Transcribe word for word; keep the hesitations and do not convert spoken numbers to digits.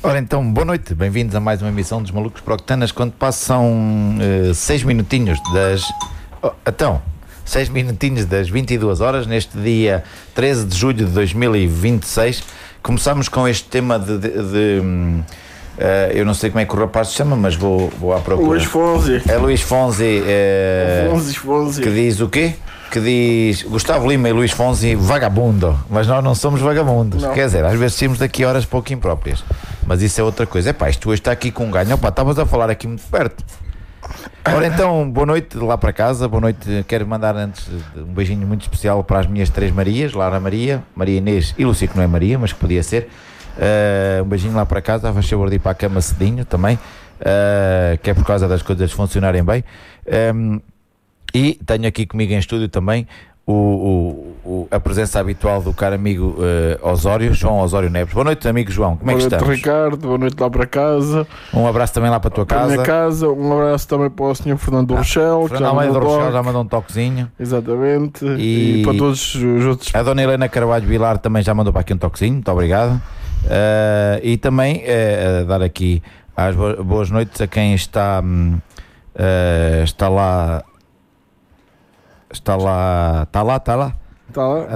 Ora então, boa noite, bem-vindos a mais uma emissão dos Malucos para Octanas, quando passam uh, seis minutinhos das... Oh, então, seis minutinhos das vinte e duas horas, neste dia treze de julho de dois mil e vinte e seis. Começamos com este tema de... de, de um, uh, eu não sei como é que o rapaz se chama, mas vou, vou à procura. Luís Fonzi. É Luís Fonzi, uh, Fonzi, Fonzi. que diz o quê? Que diz Gustavo Lima e Luís Fonzi, vagabundo. Mas nós não somos vagabundos. Não. Quer dizer, às vezes saímos daqui horas pouco impróprias. Mas isso é outra coisa. É pá, isto hoje está aqui com um ganho. Opa, estavas a falar aqui muito perto. Ora então, boa noite lá para casa. Boa noite. Quero mandar antes um beijinho muito especial para as minhas três Marias. Lara Maria, Maria Inês e Lúcia, que não é Maria, mas que podia ser. Uh, um beijinho lá para casa. Faz favor de ir para a cama cedinho também. Uh, que é por causa das coisas funcionarem bem. Um, E tenho aqui comigo em estúdio também o, o, o, a presença habitual do caro amigo uh, Osório, João Osório Neves. Boa noite, amigo João, como é que estamos? Boa noite, Ricardo, boa noite lá para casa. Um abraço também lá para a tua para casa. Para a minha casa, um abraço também para o senhor Fernando do Rochelle. Ah, Fernando Almeida do Rochelle já mandou um toquezinho. Exatamente, e, e para todos os outros. A dona Helena Carvalho Vilar também já mandou para aqui um toquezinho, muito obrigado. Uh, e também uh, dar aqui as boas noites a quem está, um, uh, está lá... Está lá, está lá, está lá. Está lá.